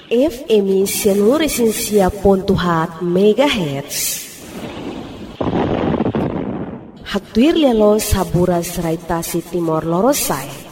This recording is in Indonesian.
FM Siapontuhat MHz. Hatuir lelo saburas raitasi Timor Lorosai.